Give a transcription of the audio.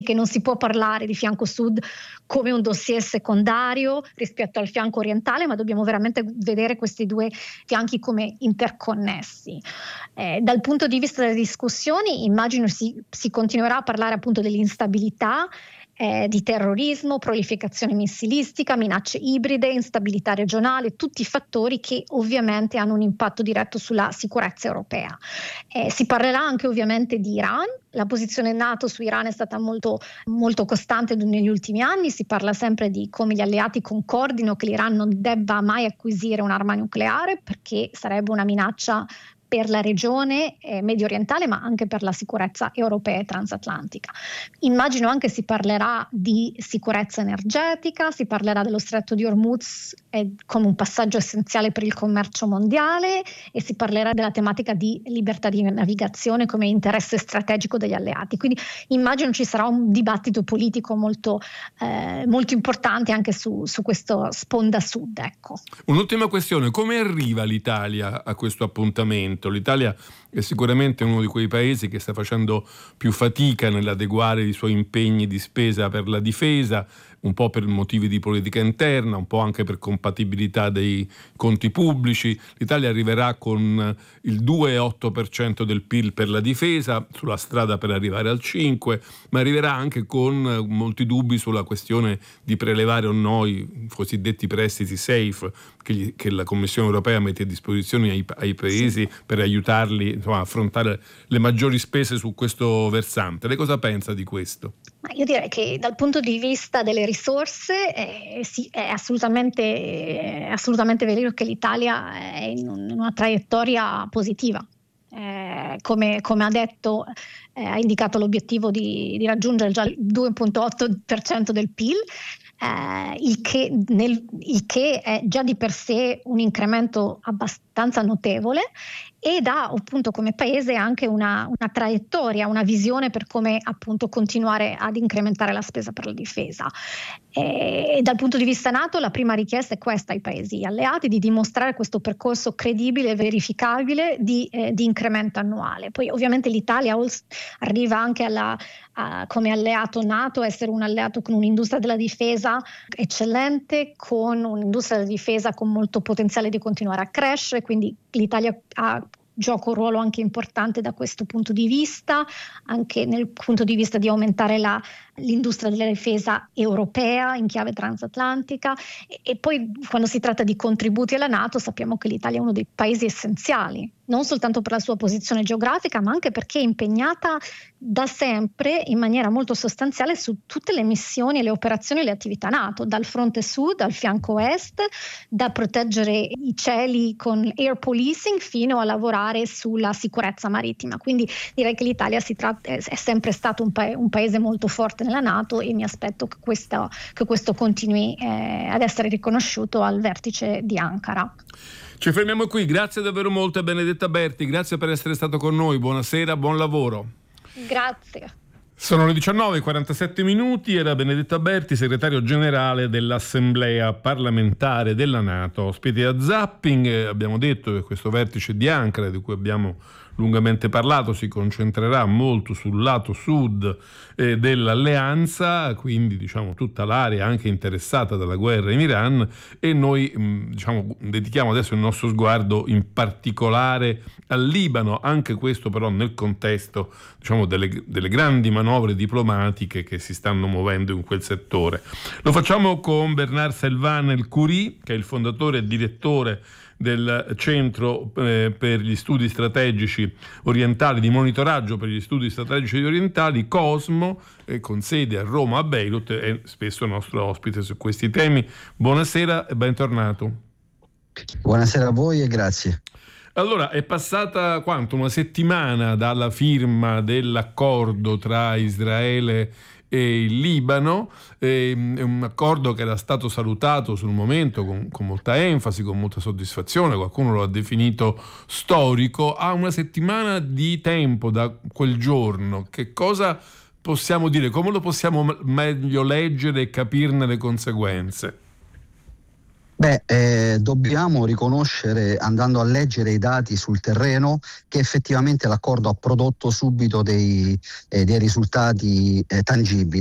che non si può parlare di fianco sud come un dossier secondario rispetto al fianco orientale, ma dobbiamo veramente vedere questi due fianchi come interconnessi. Dal punto di vista delle discussioni, immagino si continuerà a parlare appunto dell'instabilità, di terrorismo, prolificazione missilistica, minacce ibride, instabilità regionale, tutti fattori che ovviamente hanno un impatto diretto sulla sicurezza europea. Si parlerà anche ovviamente di Iran. La posizione NATO su Iran è stata molto, molto costante negli ultimi anni. Si parla sempre di come gli alleati concordino che l'Iran non debba mai acquisire un'arma nucleare, perché sarebbe una minaccia per la regione medio orientale, ma anche per la sicurezza europea e transatlantica. Immagino anche si parlerà di sicurezza energetica, si parlerà dello stretto di Hormuz come un passaggio essenziale per il commercio mondiale, e si parlerà della tematica di libertà di navigazione come interesse strategico degli alleati. Quindi immagino ci sarà un dibattito politico molto, molto importante anche su questo sponda sud. Ecco. Un'ultima questione: come arriva l'Italia a questo appuntamento? L'Italia è sicuramente uno di quei paesi che sta facendo più fatica nell'adeguare i suoi impegni di spesa per la difesa, un po' per motivi di politica interna, un po' anche per compatibilità dei conti pubblici. L'Italia arriverà con il 2,8% del PIL per la difesa, sulla strada per arrivare al 5%, ma arriverà anche con molti dubbi sulla questione di prelevare o no i cosiddetti prestiti safe che la Commissione europea mette a disposizione ai paesi per aiutarli, insomma, a affrontare le maggiori spese su questo versante. Lei cosa pensa di questo? Ma io direi che dal punto di vista delle risorse sì, è assolutamente vero che l'Italia è in una traiettoria positiva. Come ha detto, ha indicato l'obiettivo di raggiungere già il 2,8% del PIL, il che è già di per sé un incremento abbastanza notevole, ed ha appunto come paese anche una traiettoria, una visione per come appunto continuare ad incrementare la spesa per la difesa. E dal punto di vista NATO la prima richiesta è questa ai paesi alleati, di dimostrare questo percorso credibile e verificabile di incremento annuale. Poi ovviamente l'Italia arriva anche come alleato NATO, essere un alleato con un'industria della difesa eccellente, con un'industria della difesa con molto potenziale di continuare a crescere, quindi l'Italia gioca un ruolo anche importante da questo punto di vista, anche nel punto di vista di aumentare l'industria della difesa europea in chiave transatlantica, e poi quando si tratta di contributi alla NATO sappiamo che l'Italia è uno dei paesi essenziali, non soltanto per la sua posizione geografica, ma anche perché è impegnata da sempre in maniera molto sostanziale su tutte le missioni e le operazioni e le attività NATO, dal fronte sud al fianco est, da proteggere i cieli con air policing fino a lavorare sulla sicurezza marittima. Quindi direi che l'Italia è sempre stato un paese molto forte nella NATO, e mi aspetto che questo continui ad essere riconosciuto al vertice di Ankara. Ci fermiamo qui, grazie davvero molto a Benedetta Berti, grazie per essere stato con noi, buonasera, buon lavoro. Grazie. Sono le 19:47, era Benedetta Berti, segretario generale dell'Assemblea parlamentare della NATO. Ospiti a Zapping, abbiamo detto che questo vertice di Ankara, di cui abbiamo lungamente parlato, si concentrerà molto sul lato sud dell'alleanza, quindi diciamo tutta l'area anche interessata dalla guerra in Iran, e noi dedichiamo adesso il nostro sguardo in particolare al Libano, anche questo però nel contesto delle grandi manovre diplomatiche che si stanno muovendo in quel settore. Lo facciamo con Bernard Selvan El-Khoury, che è il fondatore e direttore del Centro per gli Studi Strategici Orientali, di monitoraggio per gli studi strategici orientali, COSMO, con sede a Roma, a Beirut, è spesso nostro ospite su questi temi. Buonasera e bentornato. Buonasera a voi e grazie. Allora, è passata una settimana dalla firma dell'accordo tra Israele e il Libano, è un accordo che era stato salutato sul momento con molta enfasi, con molta soddisfazione, qualcuno lo ha definito storico. A una settimana di tempo da quel giorno, che cosa possiamo dire? Come lo possiamo meglio leggere e capirne le conseguenze? Dobbiamo riconoscere, andando a leggere i dati sul terreno, che effettivamente l'accordo ha prodotto subito dei risultati tangibili.